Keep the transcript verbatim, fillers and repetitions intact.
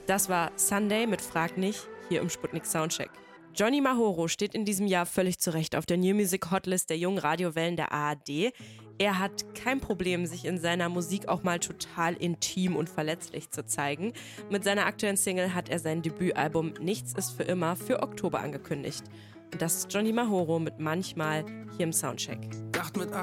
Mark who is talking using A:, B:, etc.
A: Das war Sunday mit Frag nicht, hier im Sputnik Soundcheck. Johnny Mahoro steht in diesem Jahr völlig zurecht auf der New Music Hotlist der jungen Radiowellen der A R D. Er hat kein Problem, sich in seiner Musik auch mal total intim und verletzlich zu zeigen. Mit seiner aktuellen Single hat er sein Debütalbum Nichts ist für immer für Oktober angekündigt. Und das ist Johnny Mahoro mit Manchmal hier im Soundcheck.